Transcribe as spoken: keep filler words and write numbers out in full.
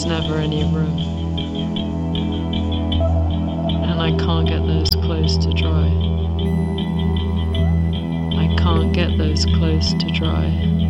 there's never any room. And I can't get those clothes to dry. I can't get those clothes to dry.